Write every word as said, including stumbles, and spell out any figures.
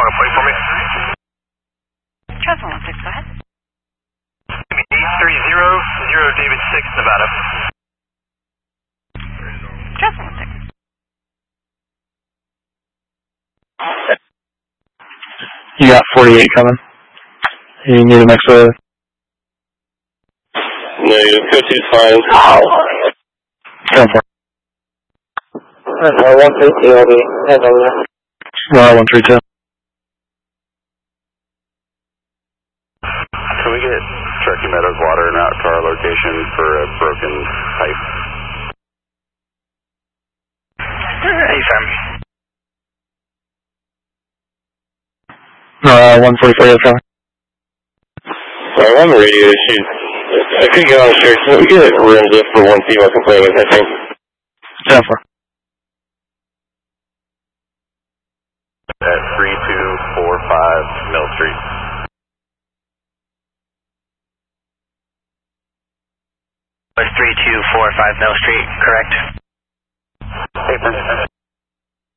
on a plate for me? Transfer one six, go ahead. Give me eight three zero zero David six, Nevada. Transfer one six. You got forty-eight coming. You need a mix with... Negative, go two's fine. Ten four. Uh, one three two, I'll be head over there. No, one three two. Can we get Truckee Meadows water and out to our location for a broken pipe? Anytime. Uh, one forty-four, that's coming. Sorry, I'm on the radio. She's, I couldn't get on the shirt. Can we get Renza for one female complaint with, I think? ten four. At three two four five Mill Street. three two four five Mill Street, correct? Paper.